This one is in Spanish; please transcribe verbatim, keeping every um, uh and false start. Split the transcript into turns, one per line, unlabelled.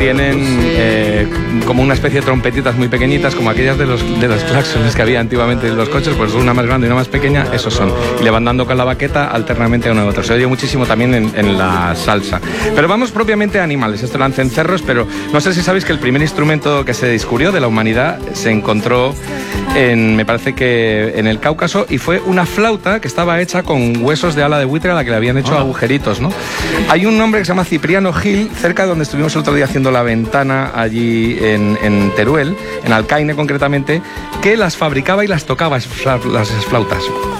Tienen eh, como una especie de trompetitas muy pequeñitas, como aquellas de los, de los claxons que había antiguamente en los coches, pues una más grande y una más pequeña, esos son. Y le van dando con la baqueta alternamente a uno y otro. Se oye muchísimo también en, en la salsa. Pero vamos propiamente a animales. Esto eran cencerros, pero no sé si sabéis que el primer instrumento que se descubrió de la humanidad se encontró en, me parece que en el Cáucaso, y fue una flauta que estaba hecha con huesos de ala de buitre a la que le habían hecho ah. agujeritos, ¿no? Hay un hombre que se llama Cipriano Gil, cerca de donde estuvimos el otro día haciendo La Ventana, allí en, en Teruel, en Alcaine concretamente, que las fabricaba y las tocaba, las flautas.